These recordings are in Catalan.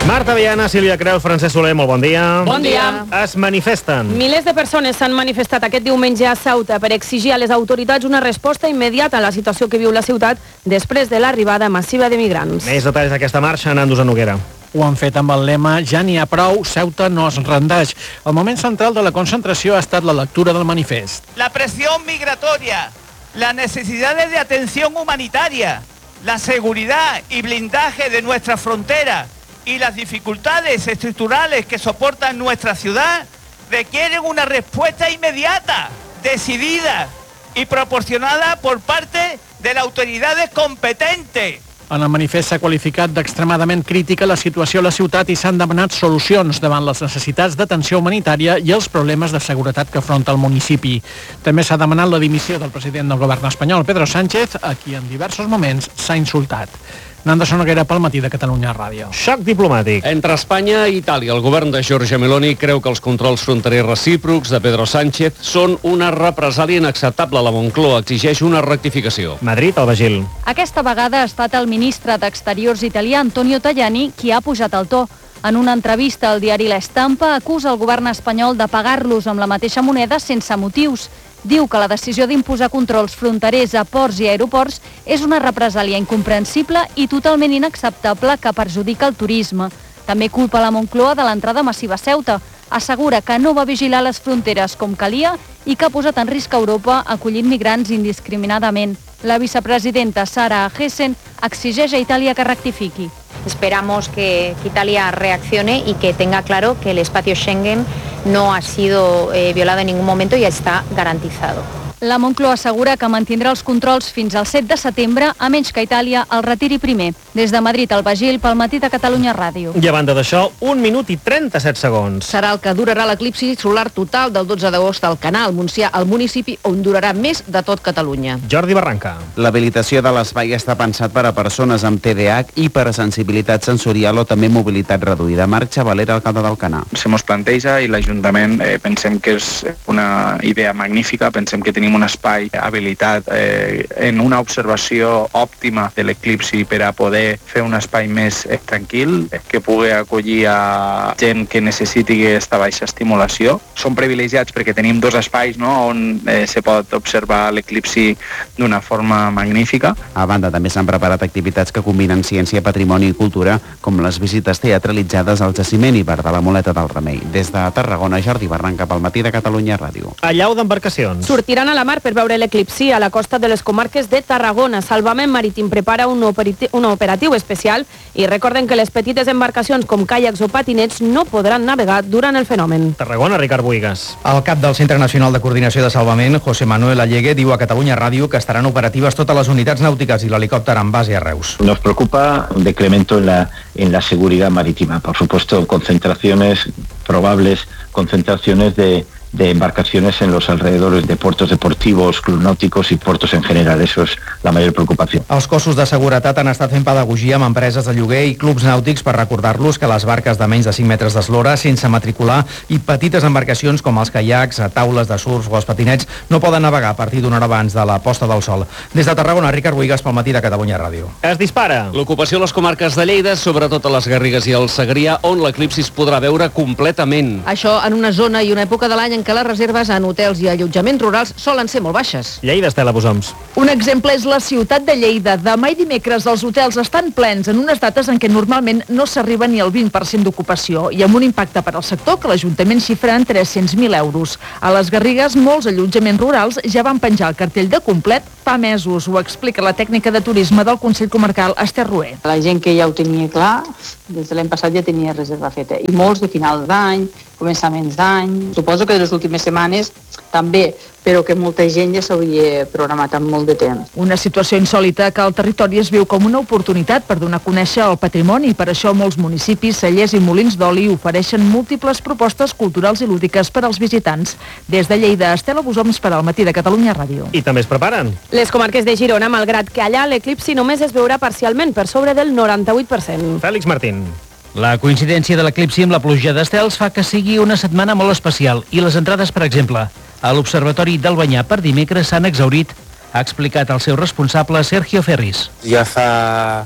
Marta Viana, Sílvia Creus, Francesc Soler, molt bon dia. Bon dia. Es manifesten. Milers de persones s'han manifestat aquest diumenge a Ceuta per exigir a les autoritats una resposta immediata a la situació que viu la ciutat després de l'arribada massiva de migrants. Més detalls d'aquesta marxa, Nando Noguera. Ho han fet amb el lema «Ja n'hi ha prou, Ceuta no es rendeix». El moment central de la concentració ha estat la lectura del manifest. La presión migratoria, las necesidades de atención humanitaria, la seguridad y blindaje de nuestra frontera y las dificultades estructurales que soportan nuestra ciudad requieren una respuesta inmediata, decidida y proporcionada por parte de las autoridades competentes. En el manifest s'ha qualificat d'extremadament crítica la situació a la ciutat i s'han demanat solucions davant les necessitats d'atenció humanitària i els problemes de seguretat que afronta el municipi. També s'ha demanat la dimissió del president del govern espanyol, Pedro Sánchez, a qui en diversos moments s'ha insultat. Nando Noguera pel Matí de Catalunya Ràdio. Xoc diplomàtic. Entre Espanya i Itàlia, el govern de Giorgia Meloni creu que els controls fronterers recíprocs de Pedro Sánchez són una represàlia inacceptable. La Moncloa exigeix una rectificació. Madrid, el Bagil. Aquesta vegada ha estat el ministre d'Exteriors italià Antonio Tajani qui ha pujat el to. En una entrevista al diari La Estampa acusa el govern espanyol de pagar-los amb la mateixa moneda sense motius. Diu que la decisió d'imposar controls fronterers a ports i aeroports és una represàlia incomprensible i totalment inacceptable que perjudica el turisme. També culpa la Moncloa de l'entrada massiva a Ceuta. Assegura que no va vigilar les fronteres com calia i que ha posat en risc Europa acollint migrants indiscriminadament. La vicepresidenta Sara Hessen exigeix a Itàlia que rectifiqui. Esperamos que Italia reaccione y que tenga claro que el espacio Schengen no ha sido violado en ningún momento y está garantizado. La Moncloa assegura que mantindrà els controls fins al 7 de setembre, a menys que Itàlia el retiri primer. Des de Madrid al Bagil, pel Matí de Catalunya Ràdio. I a banda d'això, 1 minut i 37 segons. Serà el que durarà l'eclipsi solar total del 12 d'agost al Canal, Montsià, el municipi on durarà més de tot Catalunya. Jordi Barranca. L'habilitació de l'espai està pensat per a persones amb TDAH, hipersensibilitat sensorial o també mobilitat reduïda. Marc Xavalera, alcalde d'Alcanar. Se mos planteja i l'Ajuntament pensem que és una idea magnífica, pensem que tenim un espai habilitat en una observació òptima de l'eclipsi per a poder fer un espai més tranquil, que pugui acollir a gent que necessiti aquesta baixa estimulació. Som privilegiats perquè tenim dos espais, no?, on se pot observar l'eclipsi d'una forma magnífica. A banda, també s'han preparat activitats que combinen ciència, patrimoni i cultura, com les visites teatralitzades al jaciment i bar de la Moleta del Remei. Des de Tarragona, Jordi Barranca, pel Matí de Catalunya Ràdio. Allau d'embarcacions. Sortiran a la mar per veure l'eclipsi a la costa de les comarques de Tarragona. Salvament Marítim prepara un operatiu especial i recorden que les petites embarcacions com caiacs o patinets no podran navegar durant el fenomen. Tarragona, Ricard Buigas. El cap del Centre Nacional de Coordinació de Salvament, José Manuel Allegue, diu a Catalunya Ràdio que estaran operatives totes les unitats nàutiques i l'helicòpter en base a Reus. Nos preocupa un decremento en la seguridad marítima. Por supuesto, probables concentraciones de embarcaciones en los alrededores de puertos deportivos, clubs náuticos y puertos en general. Eso es la mayor preocupación. Els cossos de seguretat han estat fent pedagogia amb empreses de lloguer i clubs nàutics per recordar-los que les barques de menys de 5 metres d'eslora, sense matricular, i petites embarcacions com els caiacs, taules de surf o els patinets no poden navegar a partir d'una hora abans de la posta del sol. Des de Tarragona, Ricard Buigas, pel Matí de Catalunya Ràdio. Es dispara. L'ocupació a les comarques de Lleida, sobretot a les Garrigues i el Segrià, on l'eclipsi es podrà veure completament. Això en una zona i una època de l'any en què les reserves en hotels i allotjaments rurals solen ser molt baixes. Lleida, Estela Bosoms. Un exemple és la ciutat de Lleida. Demà i dimecres els hotels estan plens en unes dates en què normalment no s'arriba ni al 20% d'ocupació i amb un impacte per al sector que l'Ajuntament xifra en 300.000 euros. A les Garrigues, molts allotjaments rurals ja van penjar el cartell de complet fa mesos. Ho explica la tècnica de turisme del Consell Comarcal, Esther Rué. La gent que ja ho tenia clar, des de l'any passat ja tenia reserva feta. I molts de final d'any, començaments d'any. Suposo que de les últimes setmanes també, però que molta gent ja s'hauria programat amb molt de temps. Una situació insòlita que al territori es viu com una oportunitat per donar a conèixer el patrimoni i per això molts municipis, cellers i molins d'oli ofereixen múltiples propostes culturals i lúdiques per als visitants. Des de Lleida, Estela Bosoms per al Matí de Catalunya Ràdio. I també es preparen. Les comarques de Girona, malgrat que allà l'eclipsi només es veurà parcialment per sobre del 98%. Fèlix Martín. La coincidència de l'eclipsi amb la pluja d'estels fa que sigui una setmana molt especial i les entrades, per exemple, a l'Observatori d'Albanyà per dimecres s'han exhaurit ha explicat el seu responsable Sergio Ferris. Ja fa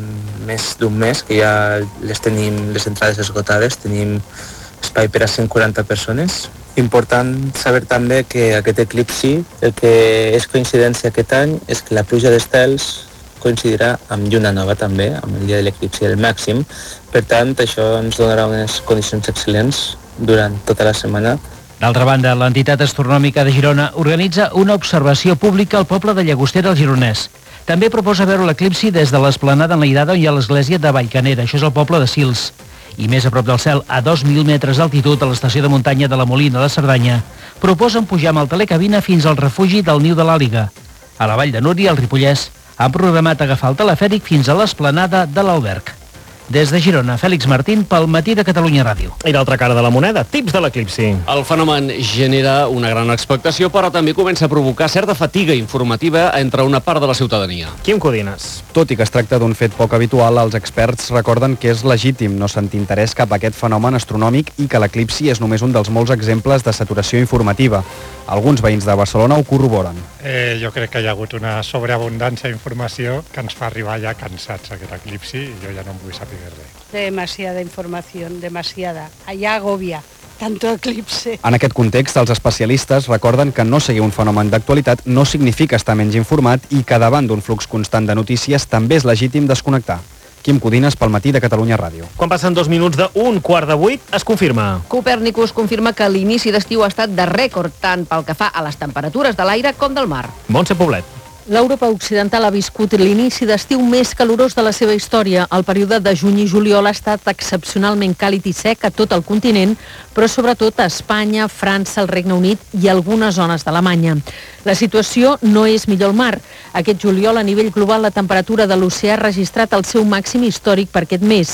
més d'un mes que ja tenim les entrades esgotades, tenim espai per a 140 persones. Important saber també que aquest eclipsi, el que és coincidència aquest any és que la pluja d'estels coincidirà amb lluna nova també, amb el dia de l'eclipsi del màxim. Per tant, això ens donarà unes condicions excel·lents durant tota la setmana. D'altra banda, l'entitat astronòmica de Girona organitza una observació pública al poble de Llagostera, al Gironès. També proposa veure l'eclipsi des de l'esplanada enlairada on hi ha l'església de Vallcanera, això és el poble de Sils. I més a prop del cel, a 2.000 metres d'altitud, a l'estació de muntanya de la Molina de Cerdanya, proposen pujar amb el telecabina fins al refugi del Niu de l'Àliga. A la Vall de Núria, al Ripollès, han programat agafar el telefèric fins a l'esplanada de l'Alberg. Des de Girona, Fèlix Martín, pel Matí de Catalunya Ràdio. I l'altra cara de la moneda, tips de l'eclipsi. El fenomen genera una gran expectació, però també comença a provocar certa fatiga informativa entre una part de la ciutadania. Quim Codines. Tot i que es tracta d'un fet poc habitual, els experts recorden que és legítim no sentir interès cap a aquest fenomen astronòmic i que l'eclipsi és només un dels molts exemples de saturació informativa. Alguns veïns de Barcelona ho corroboren. Jo crec que hi ha hagut una sobreabundància d'informació que ens fa arribar ja cansats aquest eclipsi i jo ja no em vull saber res. Demasiada información, demasiada. Allá agobia tanto eclipse. En aquest context, els especialistes recorden que no seguir un fenomen d'actualitat no significa estar menys informat i que davant d'un flux constant de notícies també és legítim desconnectar. Quim Codines pel Matí de Catalunya Ràdio. Quan passen 2 minuts d'1:15, es confirma. Copèrnicus confirma que l'inici d'estiu ha estat de rècord, tant pel que fa a les temperatures de l'aire com del mar. Montse Poblet. L'Europa Occidental ha viscut l'inici d'estiu més calorós de la seva història. El període de juny i juliol ha estat excepcionalment càlid i sec a tot el continent, però sobretot a Espanya, França, el Regne Unit i algunes zones d'Alemanya. La situació no és millor al mar. Aquest juliol, a nivell global, la temperatura de l'oceà ha registrat el seu màxim històric per aquest mes,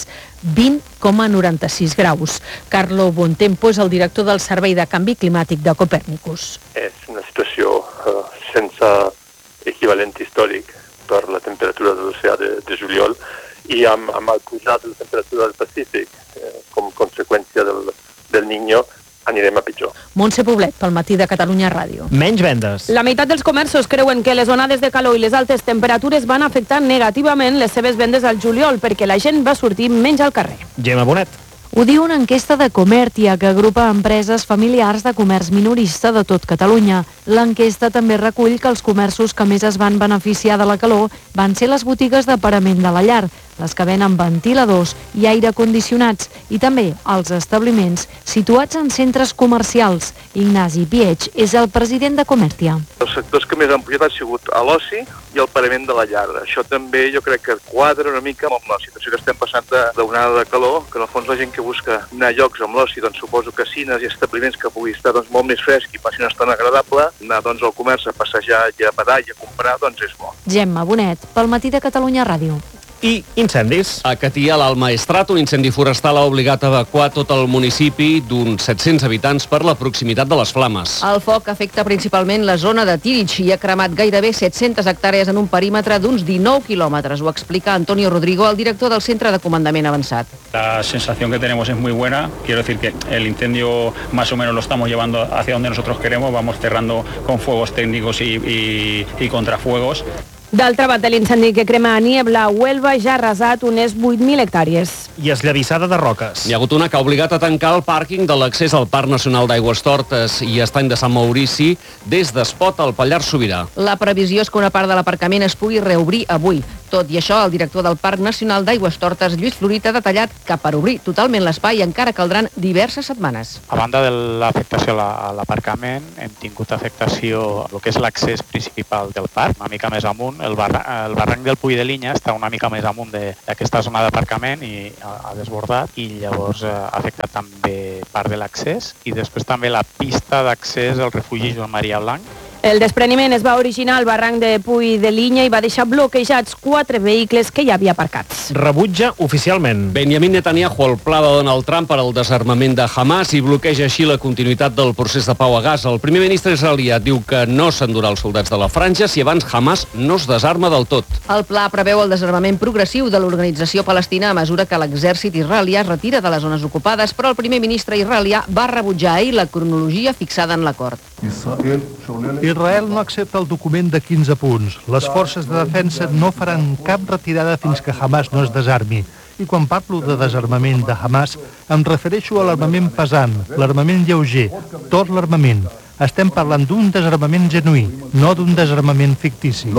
20,96 graus. Carlo Bontempo és el director del Servei de Canvi Climàtic de Copèrnicus. És una situació sense equivalent històric per la temperatura de l'oceà de juliol i amb el pujat de la temperatura del Pacífic com conseqüència del Niño anirem a pitjor. Montse Poblet, pel Matí de Catalunya Ràdio. Menys vendes. La meitat dels comerços creuen que les onades de calor i les altes temperatures van afectar negativament les seves vendes al juliol perquè la gent va sortir menys al carrer. Gemma Bonet. Ho diu una enquesta de Comertia que agrupa empreses familiars de comerç minorista de tot Catalunya. L'enquesta també recull que els comerços que més es van beneficiar de la calor van ser les botigues de parament de la llar, les que venen ventiladors i aire condicionats, i també els establiments situats en centres comercials. Ignasi Piech és el president de Comertia. Els sectors que més han pujat han sigut a l'oci i el parament de la llar. Això també jo crec que quadra una mica amb la situació que estem passant d'onada de calor, que en el fons la gent que busca anar a llocs amb l'oci, doncs suposo casinos i establiments que pugui estar molt més fresc i passi una estona agradable, anar al comerç a passejar i a badar i a comprar, doncs és bo. Gemma Bonet, pel Matí de Catalunya Ràdio. I incendis. A Catí, a l'Alt Maestrat, un incendi forestal ha obligat a evacuar tot el municipi d'uns 700 habitants per la proximitat de les flames. El foc afecta principalment la zona de Tírig i ha cremat gairebé 700 hectàrees en un perímetre d'uns 19 quilòmetres. Ho explica Antonio Rodrigo, el director del Centre de Comandament Avançat. La sensación que tenemos es muy buena. Quiero decir que el incendio más o menos lo estamos llevando hacia donde nosotros queremos. Vamos cerrando con fuegos técnicos y contrafuegos. D'altra banda, l'incendi que crema a Niebla, a Huelva, ja ha arrasat unes 8.000 hectàrees. I esllavissada de roques. Hi ha hagut una que ha obligat a tancar el pàrquing de l'accés al Parc Nacional d'Aigüestortes i Estany de Sant Maurici des d'Espot al Pallars Sobirà. La previsió és que una part de l'aparcament es pugui reobrir avui. Tot i això, el director del Parc Nacional d'Aigüestortes, Lluís Florit, ha detallat que per obrir totalment l'espai encara caldran diverses setmanes. A banda de l'afectació a l'aparcament, hem tingut afectació al que és l'accés principal del parc, una mica més amunt. El barranc del Puig de Linya està una mica més amunt d'aquesta zona d'aparcament i ha desbordat, i llavors ha afectat també part de l'accés, i després també la pista d'accés al refugi Joan Maria Blanc. El despreniment es va originar al barranc de Puig de Linya i va deixar bloquejats 4 vehicles que hi havia aparcats. Rebutja oficialment. Benjamin Netanyahu el pla de Donald Trump per al desarmament de Hamas i bloqueja així la continuïtat del procés de pau a Gaza. El primer ministre israelià diu que no s'endurà els soldats de la franja si abans Hamas no es desarma del tot. El pla preveu el desarmament progressiu de l'organització palestina a mesura que l'exèrcit israelià es retira de les zones ocupades, però el primer ministre israelià va rebutjar ahir la cronologia fixada en l'acord. Israel no accepta el document de 15 punts. Les forces de defensa no faran cap retirada fins que Hamas no es desarmi. I quan parlo de desarmament de Hamas, em refereixo a l'armament pesant, l'armament lleuger, tot l'armament. Estem parlant d'un desarmament genuí, no d'un desarmament fictici.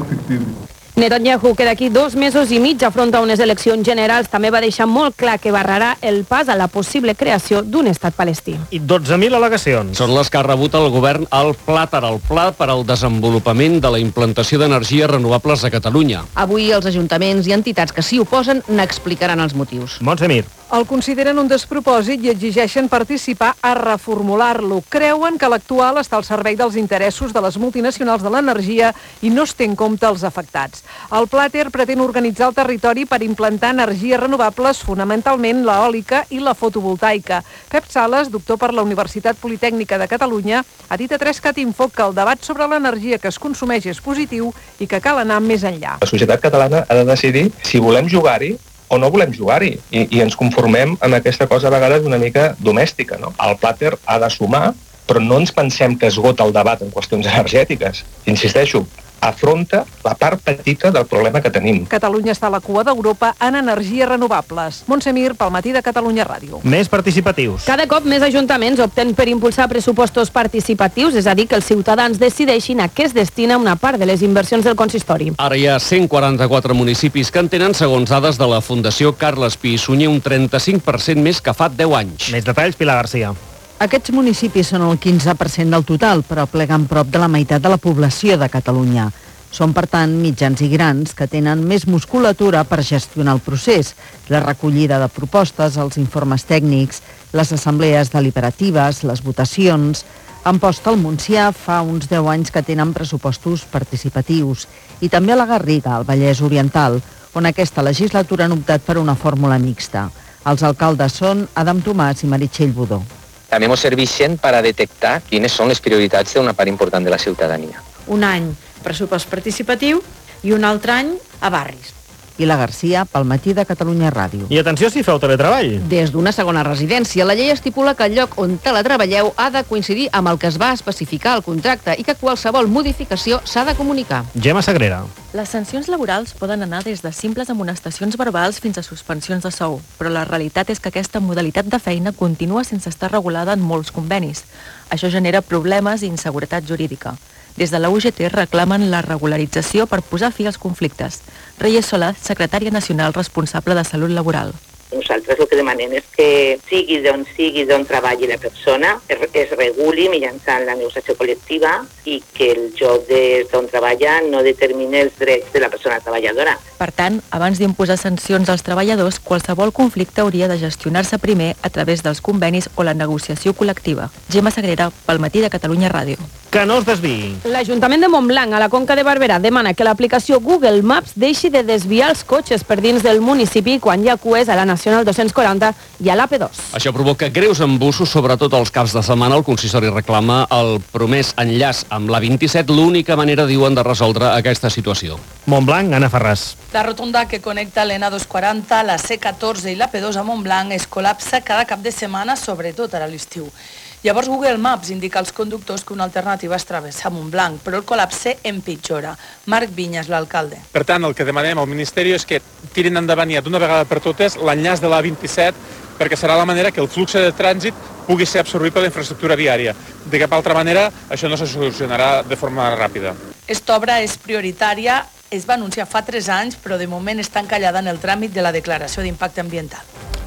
Netanyahu, que d'aquí 2 mesos i mig afronta unes eleccions generals, també va deixar molt clar que barrarà el pas a la possible creació d'un estat palestí. I 12.000 al·legacions. Són les que ha rebut el govern al Pla per al desenvolupament de la implantació d'energies renovables a Catalunya. Avui els ajuntaments i entitats que s'hi oposen n'explicaran els motius. Montse Mir. El consideren un despropòsit i exigeixen participar a reformular-lo. Creuen que l'actual està al servei dels interessos de les multinacionals de l'energia i no es té en compte els afectats. El Plater pretén organitzar el territori per implantar energies renovables, fonamentalment l'eòlica i la fotovoltaica. Pep Sales, doctor per la Universitat Politècnica de Catalunya, ha dit a 3cat Info que el debat sobre l'energia que es consumeix és positiu i que cal anar més enllà. La societat catalana ha de decidir si volem jugar-hi o no volem jugar-hi, i ens conformem amb aquesta cosa a vegades una mica domèstica, no? El Plater ha de sumar, però no ens pensem que esgota el debat en qüestions energètiques. Insisteixo, afronta la part petita del problema que tenim. Catalunya està a la cua d'Europa en energies renovables. Montse Mir, pel Matí de Catalunya Ràdio. Més participatius. Cada cop més ajuntaments opten per impulsar pressupostos participatius, és a dir, que els ciutadans decideixin a què es destina una part de les inversions del consistori. Ara hi ha 144 municipis que en tenen, segons dades de la Fundació Carles Pi i Sunyer, un 35% més que fa 10 anys. Més detalls, Pilar Garcia. Aquests municipis són el 15% del total, però pleguen prop de la meitat de la població de Catalunya. Són, per tant, mitjans i grans que tenen més musculatura per gestionar el procés, la recollida de propostes, els informes tècnics, les assemblees deliberatives, les votacions. Amposta al Montsià fa uns 10 anys que tenen pressupostos participatius. I també a la Garriga, al Vallès Oriental, on aquesta legislatura han optat per una fórmula mixta. Els alcaldes són Adam Tomàs i Meritxell Budó. També ens serveixen per a detectar quines són les prioritats d'una part important de la ciutadania. Un any pressupost participatiu i un altre any a barris. I la Garcia, pel Matí de Catalunya Ràdio. I atenció si feu teletreball. Des d'una segona residència, la llei estipula que el lloc on teletreballeu ha de coincidir amb el que es va especificar al contracte i que qualsevol modificació s'ha de comunicar. Gemma Sagrera. Les sancions laborals poden anar des de simples amonestacions verbals fins a suspensions de sou, però la realitat és que aquesta modalitat de feina continua sense estar regulada en molts convenis. Això genera problemes i inseguretat jurídica. Des de la UGT reclamen la regularització per posar fi als conflictes. Reyes Solà, secretària nacional responsable de Salut Laboral. Nosaltres el que demanem és que sigui d'on treballi la persona, es reguli mitjançant la negociació col·lectiva i que el lloc d'on treballa no determini els drets de la persona treballadora. Per tant, abans d'imposar sancions als treballadors, qualsevol conflicte hauria de gestionar-se primer a través dels convenis o la negociació col·lectiva. Gemma Sagrera, pel Matí de Catalunya Ràdio. Que no es desviï. L'Ajuntament de Montblanc, a la Conca de Barberà, demana que l'aplicació Google Maps deixi de desviar els cotxes per dins del municipi quan hi ha cues a la Nacional 240 i a l'AP2. Això provoca greus embussos, sobretot els caps de setmana. El consistori reclama el promès enllaç amb l'A27, l'única manera, diuen, de resoldre aquesta situació. Montblanc, Anna Ferràs. La rotonda que connecta l'N240, la C14 i l'AP2 a Montblanc es col·lapsa cada cap de setmana, sobretot ara a l'estiu. Llavors Google Maps indica als conductors que una alternativa és travessar Montblanc, però el col·lapse empitjora. Marc Vinyes, l'alcalde. Per tant, el que demanem al Ministeri és que tirin endavant ja d'una vegada per totes l'enllaç de l'A27, perquè serà la manera que el flux de trànsit pugui ser absorbit per la infraestructura viària. De cap altra manera, això no se solucionarà de forma ràpida. Esta obra és prioritària, es va anunciar fa 3 anys, però de moment està encallada en el tràmit de la declaració d'impacte ambiental.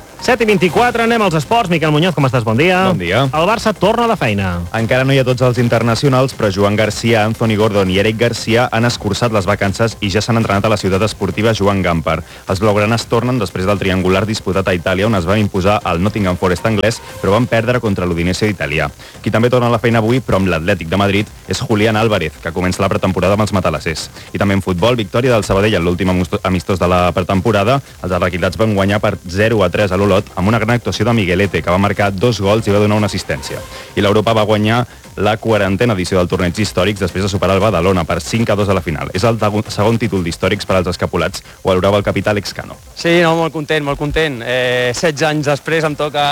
7:24, anem als esports. Miquel Muñoz, com estàs? Bon dia. Bon dia. El Barça torna a la feina. Encara no hi ha tots els internacionals, però Joan Garcia, Anthony Gordon i Eric Garcia han escurçat les vacances i ja s'han entrenat a la ciutat esportiva Joan Gamper. Els blaugranes tornen després del triangular disputat a Itàlia, on es van imposar al Nottingham Forest anglès, però van perdre contra l'Udinese italià. Qui també torna a la feina avui, però amb l'Atlètic de Madrid, és Julián Álvarez, que comença la pretemporada amb els matalassers. I també en futbol, victòria del Sabadell en l'últim amistós de la pretemporada. Els arlequinats van guanyar per 0-3 a l'Olot, amb una gran actuació de Miguelete, que va marcar 2 gols i va donar una assistència. I l'Europa va guanyar la 40a edició del torneig històrics després de superar el Badalona per 5-2 a la final. És el segon títol d'històrics per als escapulats, ho valorava el capità Alex Cano. Sí, no, molt content, molt content. 16 anys després em toca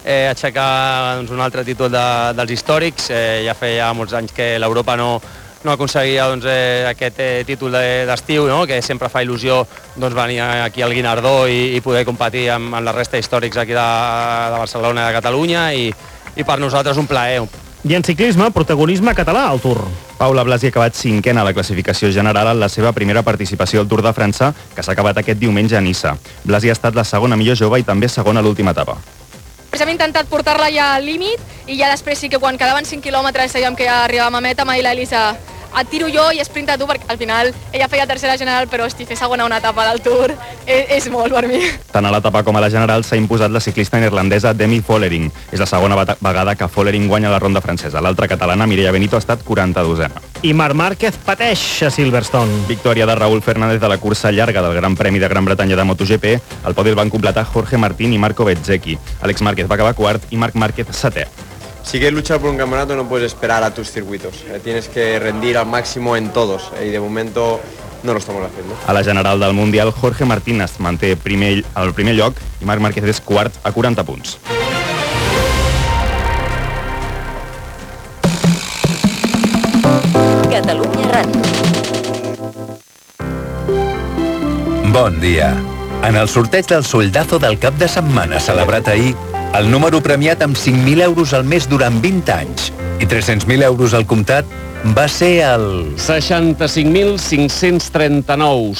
aixecar un altre títol dels històrics. Ja feia molts anys que l'Europa no aconseguia aquest títol d'estiu, que sempre fa il·lusió venir aquí al Guinardó i poder competir amb la resta històrics aquí de Barcelona i de Catalunya, i per nosaltres un plaer. I en ciclisme, protagonisme català al Tour. Paula Blasi ha acabat 5è a la classificació general en la seva primera participació al Tour de França, que s'ha acabat aquest diumenge a Niça. Blasi ha estat la segona millor jove i també segona a l'última etapa. Hem intentat portar-la ja al límit i ja després sí que quan quedaven 5 quilòmetres sabíem que ja arribàvem a meta, m'ha dit l'Elisa, et tiro jo i sprinta tu, perquè al final ella feia tercera general, però fer segona una etapa del Tour és molt per mi. Tant a l'etapa com a la general s'ha imposat la ciclista neerlandesa Demi Vollering. És la segona vegada que Vollering guanya la ronda francesa. L'altra catalana, Mireia Benito, ha estat 42a. I Marc Márquez pateix a Silverstone. Victòria de Raúl Fernández de la cursa llarga del Gran Premi de Gran Bretanya de MotoGP. El podi el van completar Jorge Martín i Marco Bezzecchi. Alex Márquez va acabar quart i Marc Márquez setè. Si quieres luchar por un campeonato no puedes esperar a tus circuitos, tienes que rendir al máximo en todos y de momento no lo estamos haciendo. A la general del Mundial, Jorge Martín es manté al primer lloc i Marc Márquez és quart a 40 punts. Catalunya Ràdio. Bon dia. En el sorteig del soldazo del cap de setmana celebrat ahir, el número premiat amb 5.000 euros al mes durant 20 anys i 300.000 euros al comptat va ser el... 65.539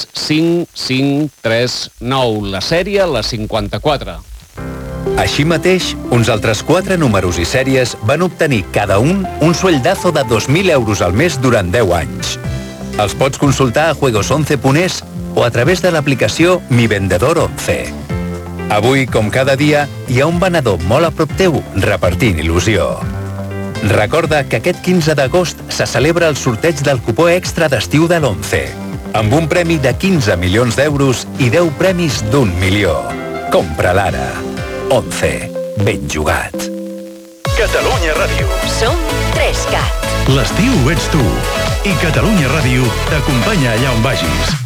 65539. La sèrie, la 54. Així mateix, uns altres 4 números i sèries van obtenir cada un sueldazo de 2.000 euros al mes durant 10 anys. Els pots consultar a juegos11.es o a través de l'aplicació Mi Vendedor 11. Avui, com cada dia, hi ha un venedor molt a prop teu repartint il·lusió. Recorda que aquest 15 d'agost se celebra el sorteig del cupó extra d'estiu de l'11, amb un premi de 15 milions d'euros i 10 premis d'1 milió. Compra-la ara. 11. Ben jugat. Catalunya Ràdio. Som 3CAT. L'estiu ets tu. I Catalunya Ràdio t'acompanya allà on vagis.